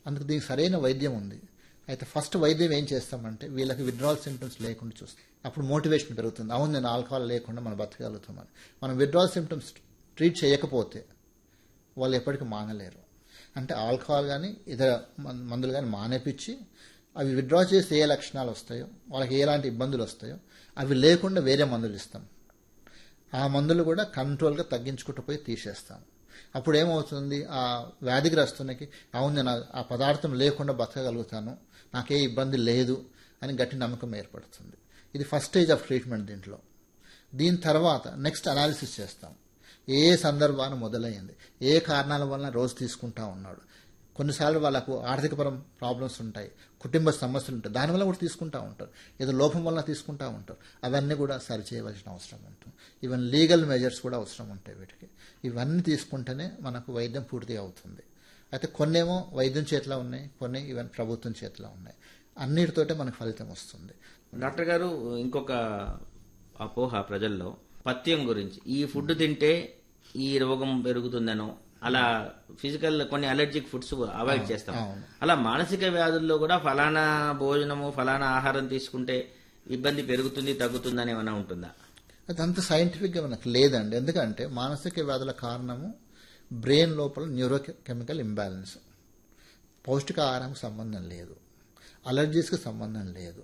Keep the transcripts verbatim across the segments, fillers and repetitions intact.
అందుకు దీనికి సరైన వైద్యం ఉంది. అయితే ఫస్ట్ వైద్యం ఏం చేస్తామంటే వీళ్ళకి విత్డ్రావల్ సింప్టమ్స్ లేకుండా చూస్తాం. అప్పుడు మోటివేషన్ పెరుగుతుంది. అవును, నేను ఆల్కహాల్ లేకుండా మనం బతకగలుగుతామని. మనం విత్డ్రావల్ సింప్టమ్స్ ట్రీట్ చేయకపోతే వాళ్ళు ఎప్పటికీ మానలేరు. అంటే ఆల్కహాల్ కానీ ఇతర మందులు కానీ మానేపించి అవి విత్డ్రా చేస్తే ఏ లక్షణాలు వస్తాయో, వాళ్ళకి ఎలాంటి ఇబ్బందులు వస్తాయో అవి లేకుండా వేరే మందులు ఇస్తాం. ఆ మందులు కూడా కంట్రోల్గా తగ్గించుకుంటూ పోయి తీసేస్తాం. అప్పుడు ఏమవుతుంది, ఆ వ్యాధిగ్రస్తునికి అవును నేను ఆ పదార్థం లేకుండా బతకగలుగుతాను, నాకే ఇబ్బంది లేదు అని గట్టి నమ్మకం ఏర్పడుతుంది. ఇది ఫస్ట్ స్టేజ్ ఆఫ్ ట్రీట్మెంట్. దీంట్లో దీని తర్వాత నెక్స్ట్ అనాలిసిస్ చేస్తాం. ఏ సందర్భాన్ని మొదలైంది, ఏ కారణాల వలన రోజు తీసుకుంటా ఉన్నాడు. కొన్నిసార్లు వాళ్ళకు ఆర్థికపరం ప్రాబ్లమ్స్ ఉంటాయి, కుటుంబ సమస్యలు ఉంటాయి, దానివల్ల కూడా తీసుకుంటూ ఉంటారు. ఏదో లోపం వలన తీసుకుంటూ ఉంటారు. అవన్నీ కూడా సరిచేయవలసిన అవసరం ఉంటుంది. ఈవెన్ లీగల్ మెజర్స్ కూడా అవసరం ఉంటాయి వీటికి. ఇవన్నీ తీసుకుంటేనే మనకు వైద్యం పూర్తిగా అవుతుంది. అయితే కొన్నేమో వైద్యం చేతిలో ఉన్నాయి, కొన్ని ఈవెన్ ప్రభుత్వం చేతిలో ఉన్నాయి. అన్నిటితోటే మనకు ఫలితం వస్తుంది. డాక్టర్ గారు, ఇంకొక అపోహ ప్రజల్లో పథ్యం గురించి, ఈ ఫుడ్ తింటే ఈ రోగం పెరుగుతుందనో, అలా ఫిజికల్ కొన్ని అలర్జిక్ ఫుడ్స్ అవాయిడ్ చేస్తాం. అలా మానసిక వ్యాధుల్లో కూడా ఫలానా భోజనము ఫలానా ఆహారం తీసుకుంటే ఇబ్బంది పెరుగుతుంది తగ్గుతుందని ఏమైనా ఉంటుందా? అది అంత సైంటిఫిక్గా మనకు లేదండి. ఎందుకంటే మానసిక వ్యాధుల కారణము బ్రెయిన్ లోపల న్యూరో కెమికల్ ఇంబ్యాలెన్స్. పౌష్టికాహారానికి సంబంధం లేదు, అలర్జీస్కి సంబంధం లేదు.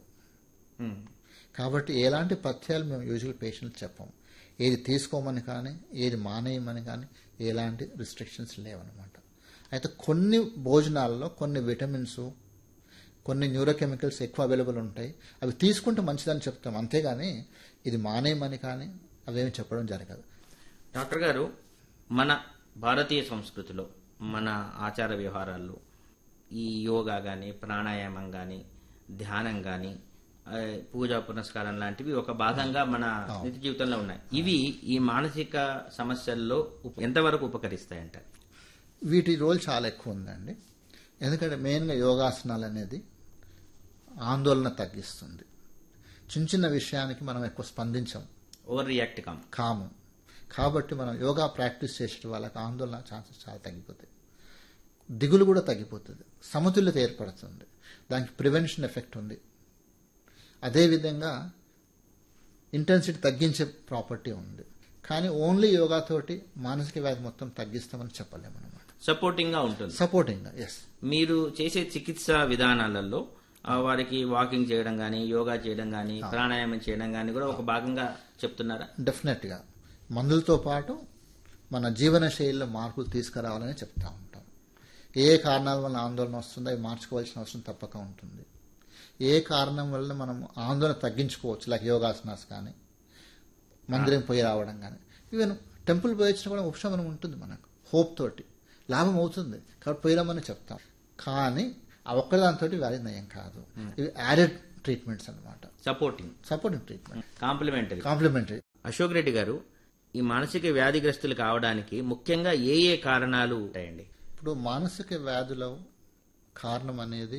కాబట్టి ఎలాంటి పథ్యాలు మేము యూజువల్ పేషెంట్స్ చెప్పాము. ఏది తీసుకోమని కానీ ఏది మానేయమని కానీ ఎలాంటి రిస్ట్రిక్షన్స్ లేవన్నమాట. అయితే కొన్ని భోజనాల్లో కొన్ని విటమిన్స్, కొన్ని న్యూరోకెమికల్స్ ఎక్కువ అవైలబుల్ ఉంటాయి. అవి తీసుకుంటే మంచిదని చెప్తాం, అంతేగాని ఇది మానేయమని కానీ అవేమి చెప్పడం జరగదు. డాక్టర్ గారు, మన భారతీయ సంస్కృతిలో మన ఆచార వ్యవహారాల్లో ఈ యోగా కానీ ప్రాణాయామం కానీ ధ్యానం కానీ పూజా పునస్కారం లాంటివి ఒక భాగంగా మన నిత్య జీవితంలో ఉన్నాయి. ఇవి ఈ మానసిక సమస్యల్లో ఎంతవరకు ఉపకరిస్తాయంటారు? వీటి రోల్ చాలా ఎక్కువ ఉందండి. ఎందుకంటే మెయిన్గా యోగాసనాలు అనేది ఆందోళన తగ్గిస్తుంది. చిన్న చిన్న విషయానికి మనం ఎక్కువ స్పందించాం, ఓవర్ రియాక్ట్ కాము కాము కాబట్టి మనం యోగా ప్రాక్టీస్ చేసే వాళ్ళకి ఆందోళన ఛాన్సెస్ చాలా తగ్గిపోతాయి. దిగులు కూడా తగ్గిపోతుంది, సమతుల్యత ఏర్పడుతుంది. దానికి ప్రివెన్షన్ ఎఫెక్ట్ ఉంది. అదేవిధంగా ఇంటెన్సిటీ తగ్గించే ప్రాపర్టీ ఉంది. కానీ ఓన్లీ యోగాతోటి మానసిక వ్యాధి మొత్తం తగ్గిస్తామని చెప్పలేము అనమాట. సపోర్టింగ్ గా ఉంటుంది. సపోర్టింగ్ గా, ఎస్. మీరు చేసే చికిత్సా విధానాలలో వారికి వాకింగ్ చేయడం కానీ, యోగా చేయడం కానీ, ప్రాణాయామం చేయడం కానీ కూడా ఒక భాగంగా చెప్తున్నారా? డెఫినెట్ గా మందులతో పాటు మన జీవన శైలిలో మార్పులు తీసుకురావాలని చెప్తా ఉంటాం. ఏ కారణాల వల్ల ఆందోళన వస్తుందో అవి మార్చుకోవాల్సిన అవసరం తప్పక ఉంటుంది. ఏ కారణం వల్ల మనం ఆందోళన తగ్గించుకోవచ్చు, లైక్ యోగాసనాస్ కానీ, మందిరం పోయి రావడం కానీ, ఈవెన్ టెంపుల్ పోయి వచ్చినా కూడా ఉపశమనం ఉంటుంది. మనకు హోప్ తోటి లాభం అవుతుంది కాబట్టి పోయిరామని చెప్తాం. కానీ ఆ ఒక్కదాంతో వ్యాధి నయం కాదు. ఇవి యాడెడ్ ట్రీట్మెంట్స్ అనమాట. Supporting supporting treatment, complementary complementary. Ashok Reddy గారు, ఈ మానసిక వ్యాధిగ్రస్తులు కావడానికి ముఖ్యంగా ఏ ఏ కారణాలు ఉంటాయండి? ఇప్పుడు మానసిక వ్యాధుల కారణం అనేది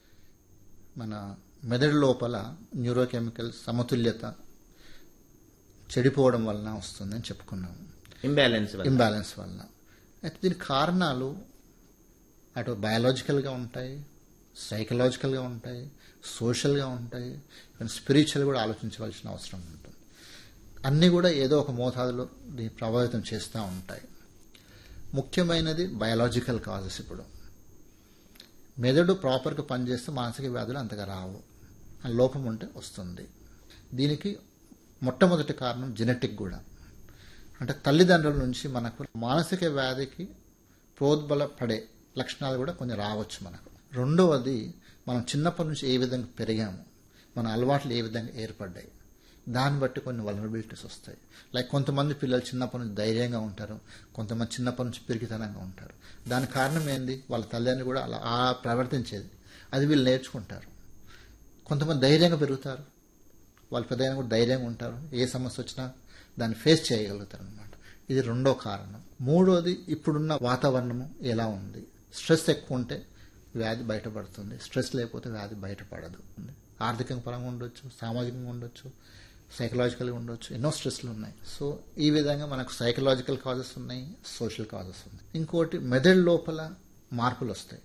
మన మెదడు లోపల న్యూరోకెమికల్ సమతుల్యత చెడిపోవడం వలన వస్తుందని చెప్పుకున్నాము. ఇంబ్యాలెన్స్ ఇంబ్యాలెన్స్ వలన. అయితే దీని కారణాలు అటు బయాలజికల్గా ఉంటాయి, సైకలాజికల్గా ఉంటాయి, సోషల్గా ఉంటాయి, స్పిరిచువల్ కూడా ఆలోచించవలసిన అవసరం ఉంటుంది. అన్నీ కూడా ఏదో ఒక మోతాదులో దీన్ని ప్రభావితం చేస్తూ ఉంటాయి. ముఖ్యమైనది బయాలజికల్ కాజెస్. ఇప్పుడు మెదడు ప్రాపర్గా పనిచేస్తే మానసిక వ్యాధులు అంతగా రావు, లోపం ఉంటే వస్తుంది. దీనికి మొట్టమొదటి కారణం జెనెటిక్ కూడా. అంటే తల్లిదండ్రుల నుంచి మనకు మానసిక వ్యాధికి ప్రోద్బలపడే లక్షణాలు కూడా కొన్ని రావచ్చు మనకు. రెండవది, మనం చిన్నప్పటి నుంచి ఏ విధంగా పెరిగాము, మన అలవాట్లు ఏ విధంగా ఏర్పడ్డాయి, దాన్ని బట్టి కొన్ని వల్నరబిలిటీస్ వస్తాయి. లైక్ కొంతమంది పిల్లలు చిన్నప్పటి నుంచి ధైర్యంగా ఉంటారు, కొంతమంది చిన్నప్పటి నుంచి పిరికితనంగా ఉంటారు. దాని కారణం ఏంది, వాళ్ళ తల్లిదండ్రులు కూడా అలా ఆ ప్రవర్తించేది, అది వీళ్ళు నేర్చుకుంటారు. కొంతమంది ధైర్యంగా పెరుగుతారు, వాళ్ళ పెద్దయినా కూడా ధైర్యంగా ఉంటారు, ఏ సమస్య వచ్చినా దాన్ని ఫేస్ చేయగలుగుతారు అనమాట. ఇది రెండో కారణం. మూడోది, ఇప్పుడున్న వాతావరణము ఎలా ఉంది. స్ట్రెస్ ఎక్కువ ఉంటే వ్యాధి బయటపడుతుంది, స్ట్రెస్ లేకపోతే వ్యాధి బయటపడదు. ఆర్థిక పరంగా ఉండొచ్చు, సామాజికంగా ఉండొచ్చు, సైకలాజికల్గా ఉండొచ్చు, ఎన్నో స్ట్రెస్లు ఉన్నాయి. సో ఈ విధంగా మనకు సైకలాజికల్ కాజెస్ ఉన్నాయి, సోషల్ కాజెస్ ఉన్నాయి. ఇంకోటి, మెదడు లోపల మార్పులు వస్తాయి.